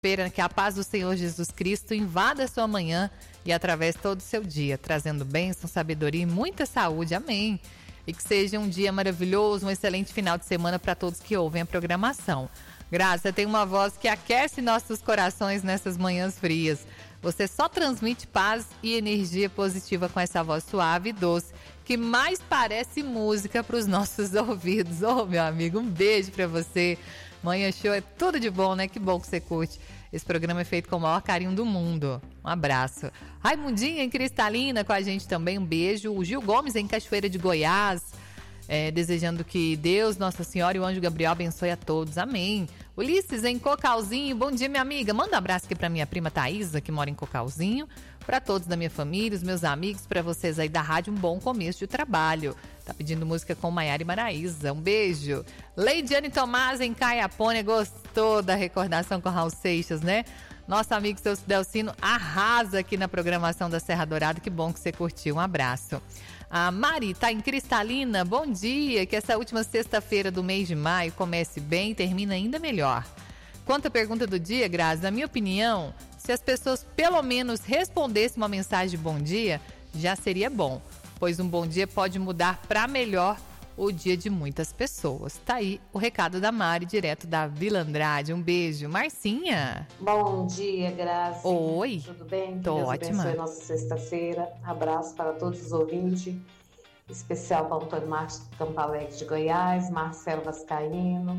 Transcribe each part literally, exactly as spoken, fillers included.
Espera que a paz do Senhor Jesus Cristo invada a sua manhã e atravesse todo o seu dia, trazendo bênção, sabedoria e muita saúde. Amém. E que seja um dia maravilhoso, um excelente final de semana para todos que ouvem a programação. Graça, você tem uma voz que aquece nossos corações nessas manhãs frias. Você só transmite paz e energia positiva com essa voz suave e doce, que mais parece música para os nossos ouvidos. Ô, meu amigo, um beijo para você. Manhã Show é tudo de bom, né? Que bom que você curte. Esse programa é feito com o maior carinho do mundo. Um abraço. Raimundinha em Cristalina com a gente também, um beijo. O Gil Gomes em Cachoeira de Goiás, é, desejando que Deus, Nossa Senhora e o Anjo Gabriel abençoe a todos. Amém. Ulisses em Cocalzinho, bom dia, minha amiga. Manda um abraço aqui pra minha prima Thaisa, que mora em Cocalzinho. Para todos da minha família, os meus amigos, para vocês aí da rádio, um bom começo de trabalho. Tá pedindo música com Maiara e Maraísa. Um beijo. Leidiane Tomás em Caiapônia, gostou da recordação com Raul Seixas, né? Nosso amigo seu Delcino arrasa aqui na programação da Serra Dourada. Que bom que você curtiu. Um abraço. A Mari tá em Cristalina. Bom dia. Que essa última sexta-feira do mês de maio comece bem e termine ainda melhor. Quanto à pergunta do dia, Grazi, na minha opinião, se as pessoas pelo menos respondessem uma mensagem de bom dia, já seria bom. Pois um bom dia pode mudar para melhor o dia de muitas pessoas. Tá aí o recado da Mari, direto da Vila Andrade. Um beijo. Marcinha. Bom dia, Grazi. Oi. Tudo bem? Tô Deus ótima. abençoe a nossa sexta-feira. Abraço para todos os ouvintes. Especial para o Antônio Marcos Campalegue de Goiás, Marcelo Vascaíno,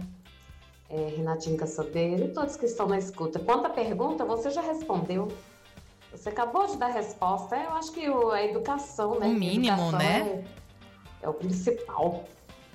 é, Renatinho Caçadeiro e todos que estão na escuta. Quanto à pergunta, você já respondeu. Você acabou de dar a resposta. Eu acho que o, a educação, né? O mínimo, educação né? É, é o principal.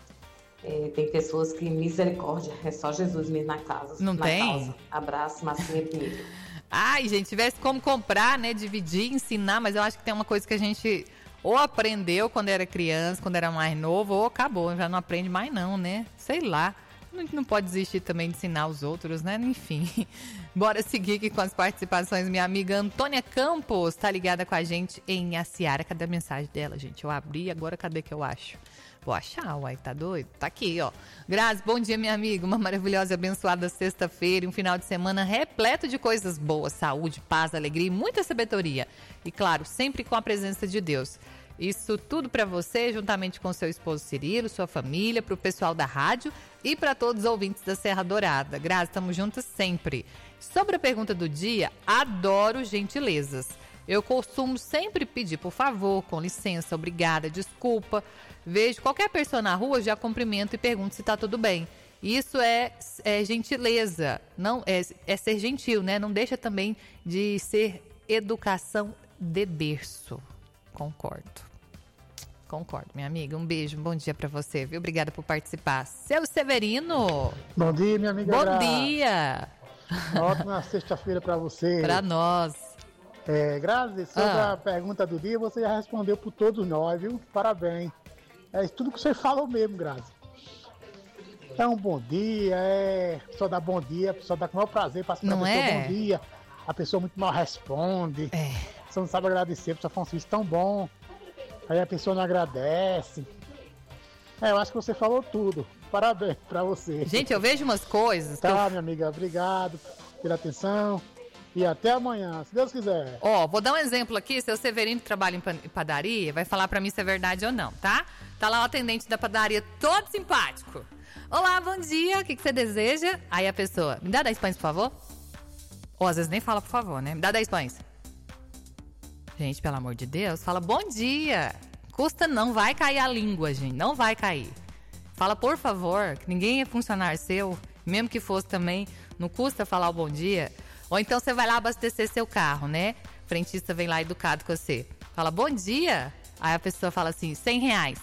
É, tem pessoas que, misericórdia, é só Jesus mesmo na casa. Não na tem? Causa. Abraço, Marcinha Pinheiro. Ai, gente, tivesse como comprar, né? Dividir, ensinar, mas eu acho que tem uma coisa que a gente ou aprendeu quando era criança, quando era mais novo, ou acabou, já não aprende mais não, né? Sei lá. A gente não pode desistir também de ensinar os outros, né? Enfim, bora seguir aqui com as participações. Minha amiga Antônia Campos tá ligada com a gente em Aciara. Cadê a mensagem dela, gente? Eu abri, agora cadê que eu acho? Vou achar, uai, tá doido? Tá aqui, ó. Grazi, bom dia, minha amiga. Uma maravilhosa e abençoada sexta-feira e um final de semana repleto de coisas boas, saúde, paz, alegria e muita sabedoria. E claro, sempre com a presença de Deus. Isso tudo para você, juntamente com seu esposo Cirilo, sua família, para o pessoal da rádio e para todos os ouvintes da Serra Dourada. Grazi, estamos juntas sempre. Sobre a pergunta do dia, adoro gentilezas. Eu costumo sempre pedir, por favor, com licença, obrigada, desculpa. Vejo qualquer pessoa na rua, já cumprimento e pergunto se está tudo bem. Isso é, é gentileza, não é, é ser gentil, né? Não deixa também de ser educação de berço. Concordo. Concordo, minha amiga. Um beijo, um bom dia pra você, viu? Obrigada por participar. Seu Severino. Bom dia, minha amiga. Bom Gra... dia. Ótima sexta-feira pra você. Pra nós. É, Grazi, sobre Ah. a pergunta do dia, você já respondeu por todos nós, viu? Parabéns. É tudo que você falou mesmo, Grazi. É um bom dia, é... a pessoa dá bom dia, a pessoa dá com o maior prazer pra Não a pessoa é? bom dia. A pessoa muito mal responde. É. Você não sabe agradecer, a pessoa fala assim, isso tão bom. Aí a pessoa não agradece. É, eu acho que você falou tudo. Parabéns pra você. Gente, eu vejo umas coisas. que Tá, eu- minha amiga, obrigado pela atenção. E até amanhã, se Deus quiser. Ó, vou dar um exemplo aqui. Seu Severino, que trabalha em pan- em padaria, vai falar pra mim se é verdade ou não, tá? Tá lá o atendente da padaria, todo simpático. Olá, bom dia, o que, que você deseja? Aí a pessoa, me dá dez pães, por favor? Ou às vezes nem fala por favor, né? Me dá dez pães. Gente, pelo amor de Deus, fala bom dia. Custa, não vai cair a língua, gente, não vai cair. Fala por favor, que ninguém é funcionário seu, mesmo que fosse também, não custa falar o bom dia. Ou então você vai lá abastecer seu carro, né? O frentista vem lá educado com você. Fala bom dia. Aí a pessoa fala assim, cem reais.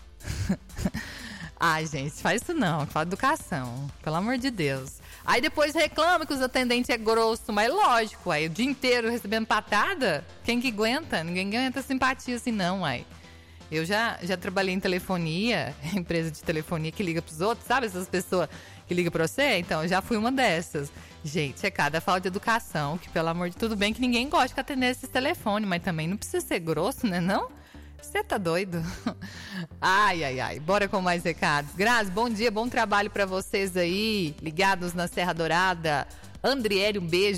Ai, gente, faz isso não, fala educação, pelo amor de Deus. Aí depois reclama que os atendentes é grosso, mas lógico, aí o dia inteiro recebendo patada, quem que aguenta? Ninguém aguenta simpatia assim não, aí. Eu já, já trabalhei em telefonia, empresa de telefonia que liga pros outros, sabe essas pessoas que ligam pra você? Então, eu já fui uma dessas. Gente, é cada falta de educação, que pelo amor de tudo bem que ninguém gosta de atender esses telefones, mas também não precisa ser grosso, né não? Você tá doido? Ai, ai, ai. Bora com mais recados. Grazi, bom dia, bom trabalho pra vocês aí, ligados na Serra Dourada. Andriele, um beijo.